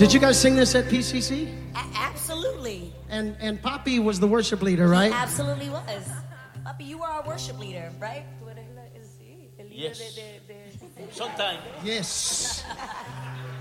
Did you guys sing this at PCC? Absolutely. And Poppy was the worship leader, right? He absolutely was. Papi, you were our worship leader, right? Yes. Sometimes. Yes.